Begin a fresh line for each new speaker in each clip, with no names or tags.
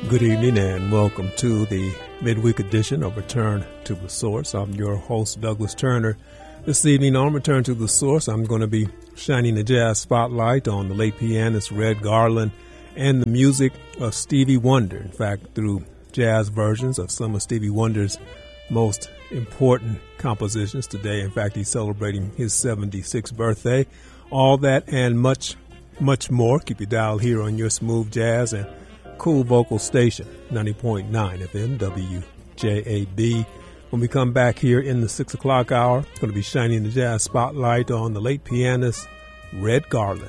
Good evening and welcome to the midweek edition of Return to the Source. I'm your host, Douglas Turner. This evening on Return to the Source, I'm going to be shining the jazz spotlight on the late pianist Red Garland and the music of Stevie Wonder. In fact, through jazz versions of some of Stevie Wonder's most important compositions today. In fact, he's celebrating his 76th birthday. All that and much, much more. Keep your dial here on your smooth jazz and cool vocal station, 90.9 FM WJAB. When we come back here in the 6 o'clock hour, it's going to be shining the jazz spotlight on the late pianist Red Garland.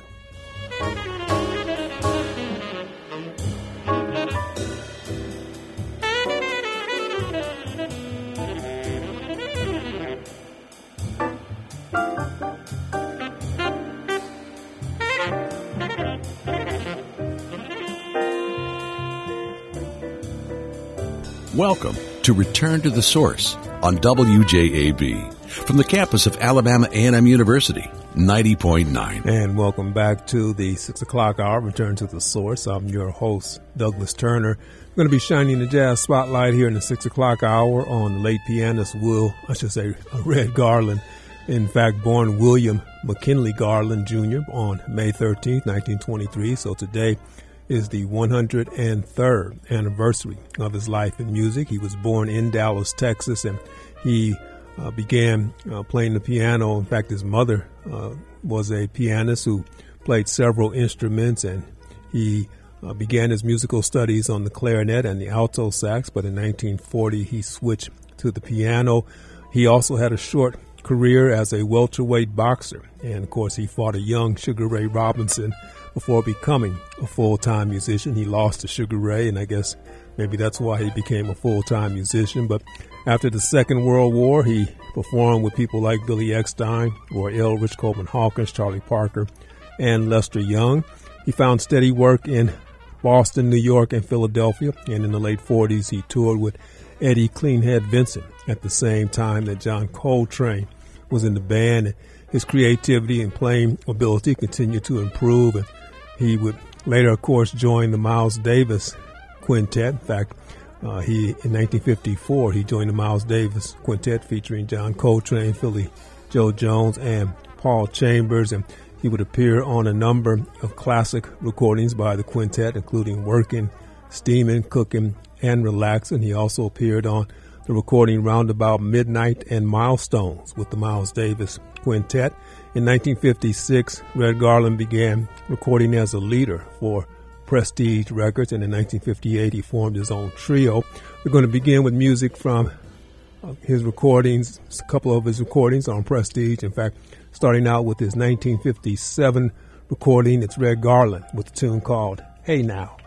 Welcome to Return to the Source on WJAB from the campus of Alabama A&M University, 90.9.
And welcome back to the 6 o'clock hour, Return to the Source. I'm your host, Douglas Turner. I'm going to be shining the jazz spotlight here in the 6 o'clock hour on the late pianist Red Garland. In fact, born William McKinley Garland Jr. on May 13th, 1923. So today is the 103rd anniversary of his life in music. He was born in Dallas, Texas, and he began playing the piano. In fact, his mother was a pianist who played several instruments, and he began his musical studies on the clarinet and the alto sax, but in 1940 he switched to the piano. He also had a short career as a welterweight boxer, and of course he fought a young Sugar Ray Robinson before becoming a full-time musician. He lost to Sugar Ray, and I guess maybe that's why he became a full-time musician. But after the Second World War, he performed with people like Billy Eckstine, Roy Eldridge, Coleman Hawkins, Charlie Parker, and Lester Young. He found steady work in Boston, New York, and Philadelphia, and in the late 40s he toured with Eddie Cleanhead Vincent at the same time that John Coltrane was in the band. His creativity and playing ability continued to improve, and he would later, of course, join the Miles Davis Quintet. In fact, in 1954, he joined the Miles Davis Quintet featuring John Coltrane, Philly Joe Jones, and Paul Chambers, and he would appear on a number of classic recordings by the quintet, including Working, Steamin', Cookin', and Relaxin'. He also appeared on the recording Roundabout Midnight and Milestones with the Miles Davis Quintet. In 1956, Red Garland began recording as a leader for Prestige Records, and in 1958 he formed his own trio. We're going to begin with music from his recordings, a couple of his recordings on Prestige. In fact, starting out with his 1957 recording, it's Red Garland with a tune called Hey Now.